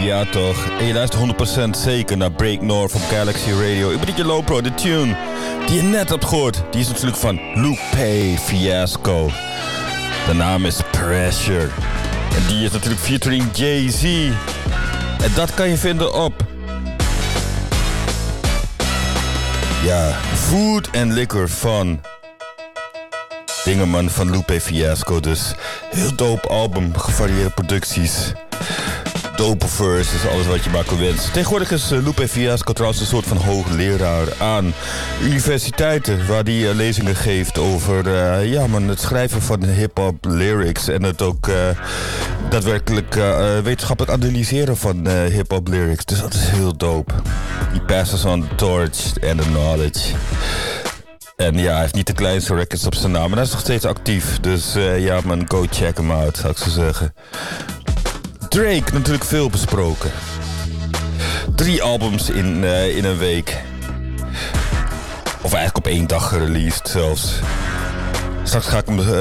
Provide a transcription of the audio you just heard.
Ja toch, en je luistert 100% zeker naar Break North van Galaxy Radio. Ik ben DJ Lopro, de tune die je net hebt gehoord, die is natuurlijk van Lupe Fiasco. De naam is Pressure. En die is natuurlijk featuring Jay-Z. En dat kan je vinden op... ja, Food and Liquor van... Dingeman van Lupe Fiasco. Dus heel dope album, gevarieerde producties. Dope verses, alles wat je maar kan wensen. Tegenwoordig is Lupe Fiasco trouwens een soort van hoogleraar aan universiteiten, waar hij lezingen geeft over het schrijven van hip-hop lyrics en het ook daadwerkelijk wetenschappelijk analyseren van hip-hop lyrics. Dus dat is heel dope. He passes on the torch and the knowledge. En ja, hij heeft niet de kleinste records op zijn naam, maar hij is nog steeds actief. Dus go check hem out, zou ik zo zeggen. Drake, natuurlijk veel besproken. 3 albums in een week. Of eigenlijk op 1 dag gereleased zelfs. Straks ga ik hem